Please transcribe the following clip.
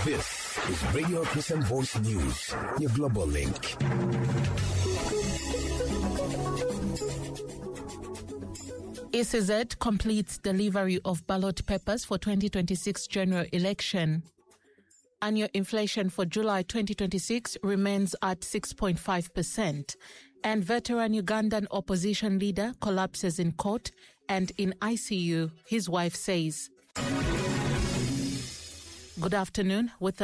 This is Radio Christian Voice News, your global link. ECZ completes delivery of ballot papers for 2026 general election. Annual inflation for July 2026 remains at 6.5%. And veteran Ugandan opposition leader collapses in court and in ICU, his wife says. Good afternoon. With